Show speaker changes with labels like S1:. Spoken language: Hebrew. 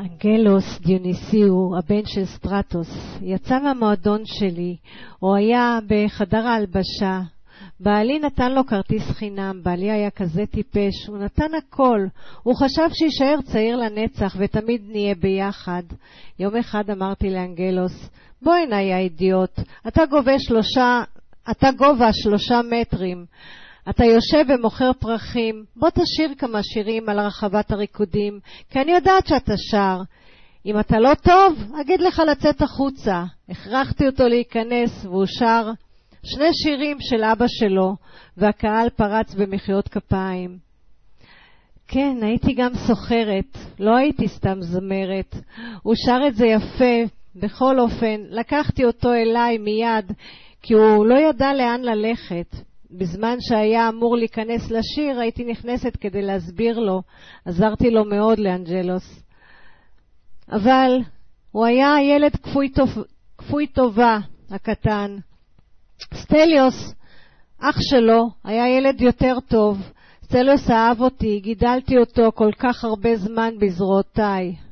S1: אנגלוס דיוניסיו, הבן של סטרטוס, יצא מהמועדון שלי. הוא היה בחדר ההלבשה. בעלי נתן לו כרטיס חינם. בעלי היה כזה טיפש, הוא נתן הכל. הוא חשב שישאר צעיר לנצח ותמיד נהיה ביחד. יום אחד אמרתי לאנגלוס, בוא הנה יא אידיוט, אתה גובה 3 מטרים. אתה יושב ומוכר פרחים, בוא תשיר כמה שירים על רחבת הריקודים, כי אני יודעת שאתה שר. אם אתה לא טוב, אגיד לך לצאת החוצה. הכרחתי אותו להיכנס, והוא שר 2 שירים של אבא שלו, והקהל פרץ במחיאות כפיים. כן, הייתי גם סוחרת, לא הייתי סתם זמרת. הוא שר את זה יפה. בכל אופן, לקחתי אותו אליי מיד, כי הוא לא ידע לאן ללכת. בזמן שהיה אמור להיכנס לשיר, הייתי נכנסת כדי להסביר לו. עזרתי לו מאוד לאנג'לוס. אבל הוא היה ילד כפוי טובה, הקטן. סטליוס, אח שלו, היה ילד יותר טוב. סטליוס אהב אותי, גידלתי אותו כל כך הרבה זמן בזרועותיי.